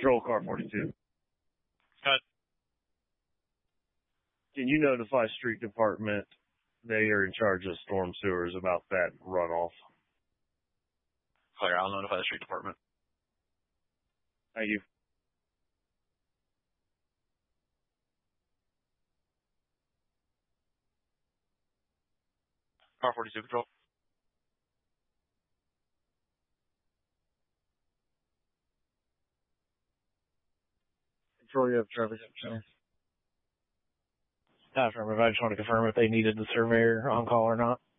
Control car 42. Cut. Can you notify street department? They are in charge of storm sewers about that runoff. Clear. I'll notify the street department. Thank you. Car 42 Control. Control, you have traffic center. Affirmative. I just want to confirm if they needed the surveyor on call or not.